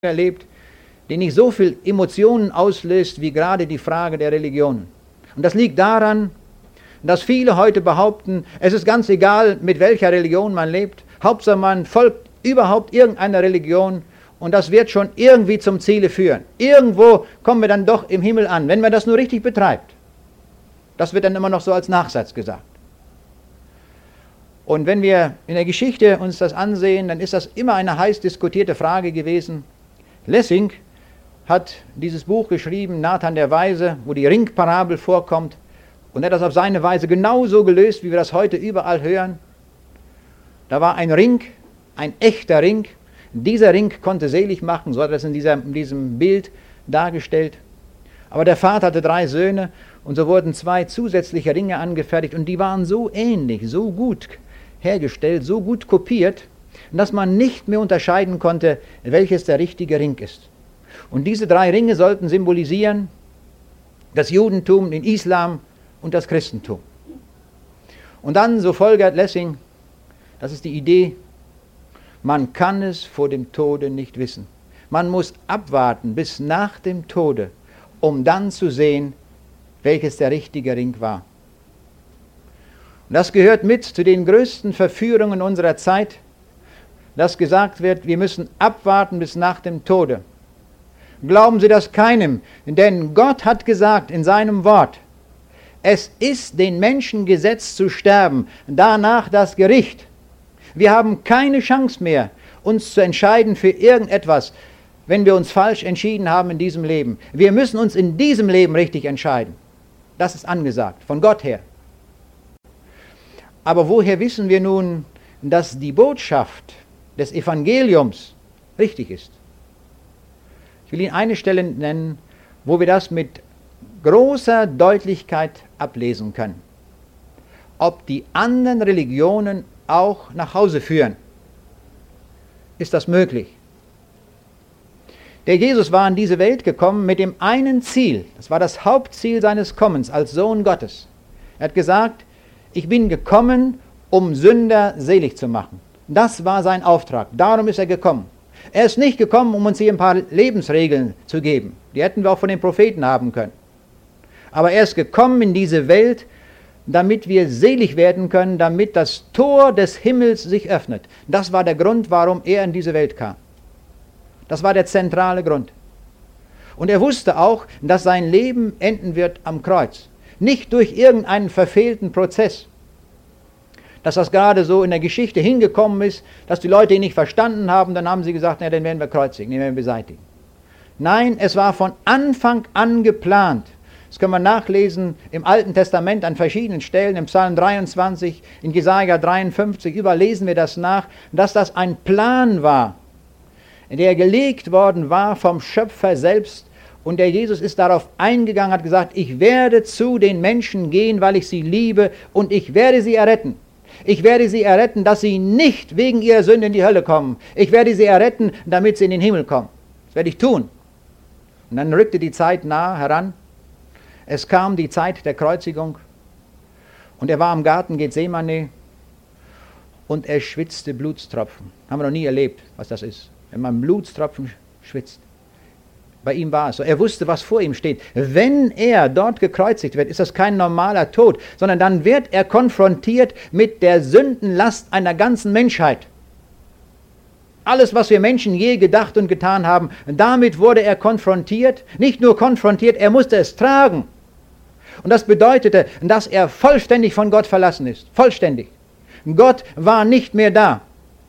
erlebt, die nicht so viel Emotionen auslöst, wie gerade die Frage der Religion. Und das liegt daran, dass viele heute behaupten, es ist ganz egal, mit welcher Religion man lebt, Hauptsache man folgt überhaupt irgendeiner Religion und das wird schon irgendwie zum Ziele führen. Irgendwo kommen wir dann doch im Himmel an, wenn man das nur richtig betreibt. Das wird dann immer noch so als Nachsatz gesagt. Und wenn wir in der Geschichte uns das ansehen, dann ist das immer eine heiß diskutierte Frage gewesen. Lessing hat dieses Buch geschrieben, Nathan der Weise, wo die Ringparabel vorkommt, und er hat das auf seine Weise genauso gelöst, wie wir das heute überall hören. Da war ein Ring, ein echter Ring. Dieser Ring konnte selig machen, so hat er es in diesem Bild dargestellt. Aber der Vater hatte 3 Söhne und so wurden 2 zusätzliche Ringe angefertigt und die waren so ähnlich, so gut hergestellt, so gut kopiert, dass man nicht mehr unterscheiden konnte, welches der richtige Ring ist. Und diese 3 Ringe sollten symbolisieren das Judentum, den Islam und das Christentum. Und dann, so folgert Lessing, das ist die Idee, man kann es vor dem Tode nicht wissen. Man muss abwarten bis nach dem Tode, um dann zu sehen, welches der richtige Ring war. Und das gehört mit zu den größten Verführungen unserer Zeit, dass gesagt wird, wir müssen abwarten bis nach dem Tode. Glauben Sie das keinem, denn Gott hat gesagt in seinem Wort, es ist den Menschen gesetzt zu sterben, danach das Gericht. Wir haben keine Chance mehr, uns zu entscheiden für irgendetwas, wenn wir uns falsch entschieden haben in diesem Leben. Wir müssen uns in diesem Leben richtig entscheiden. Das ist angesagt, von Gott her. Aber woher wissen wir nun, dass die Botschaft des Evangeliums richtig ist? Ich will Ihnen eine Stelle nennen, wo wir das mit großer Deutlichkeit ablesen können. Ob die anderen Religionen auch nach Hause führen. Ist das möglich? Der Jesus war in diese Welt gekommen mit dem einen Ziel, das war das Hauptziel seines Kommens als Sohn Gottes. Er hat gesagt, ich bin gekommen, um Sünder selig zu machen. Das war sein Auftrag, darum ist er gekommen. Er ist nicht gekommen, um uns hier ein paar Lebensregeln zu geben. Die hätten wir auch von den Propheten haben können. Aber er ist gekommen in diese Welt, damit wir selig werden können, damit das Tor des Himmels sich öffnet. Das war der Grund, warum er in diese Welt kam. Das war der zentrale Grund. Und er wusste auch, dass sein Leben enden wird am Kreuz. Nicht durch irgendeinen verfehlten Prozess. Dass das gerade so in der Geschichte hingekommen ist, dass die Leute ihn nicht verstanden haben, dann haben sie gesagt, na, den werden wir kreuzigen, den werden wir beseitigen. Nein, es war von Anfang an geplant. Das können wir nachlesen im Alten Testament an verschiedenen Stellen, im Psalm 23, in Jesaja 53, überall lesen wir das nach, dass das ein Plan war, der gelegt worden war vom Schöpfer selbst. Und der Jesus ist darauf eingegangen, hat gesagt, ich werde zu den Menschen gehen, weil ich sie liebe und ich werde sie erretten. Ich werde sie erretten, dass sie nicht wegen ihrer Sünde in die Hölle kommen. Ich werde sie erretten, damit sie in den Himmel kommen. Das werde ich tun. Und dann rückte die Zeit nahe heran. Es kam die Zeit der Kreuzigung und er war im Garten Gethsemane und er schwitzte Blutstropfen. Haben wir noch nie erlebt, was das ist, wenn man Blutstropfen schwitzt. Bei ihm war es so. Er wusste, was vor ihm steht. Wenn er dort gekreuzigt wird, ist das kein normaler Tod, sondern dann wird er konfrontiert mit der Sündenlast einer ganzen Menschheit. Alles, was wir Menschen je gedacht und getan haben, damit wurde er konfrontiert. Nicht nur konfrontiert, er musste es tragen. Und das bedeutete, dass er vollständig von Gott verlassen ist. Vollständig. Gott war nicht mehr da.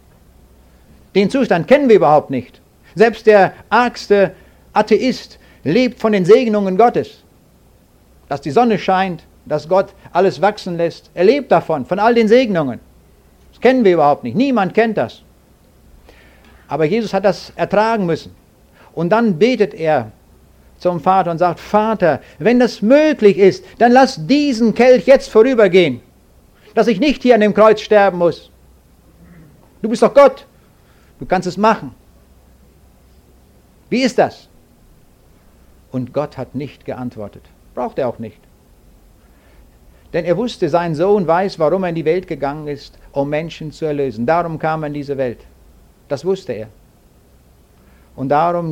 Den Zustand kennen wir überhaupt nicht. Selbst der argste Atheist lebt von den Segnungen Gottes. Dass die Sonne scheint, dass Gott alles wachsen lässt. Er lebt davon, von all den Segnungen. Das kennen wir überhaupt nicht. Niemand kennt das. Aber Jesus hat das ertragen müssen. Und dann betet er zum Vater und sagt, Vater, wenn das möglich ist, dann lass diesen Kelch jetzt vorübergehen. Dass ich nicht hier an dem Kreuz sterben muss. Du bist doch Gott. Du kannst es machen. Wie ist das? Und Gott hat nicht geantwortet. Braucht er auch nicht. Denn er wusste, sein Sohn weiß, warum er in die Welt gegangen ist, um Menschen zu erlösen. Darum kam er in diese Welt. Das wusste er. Und darum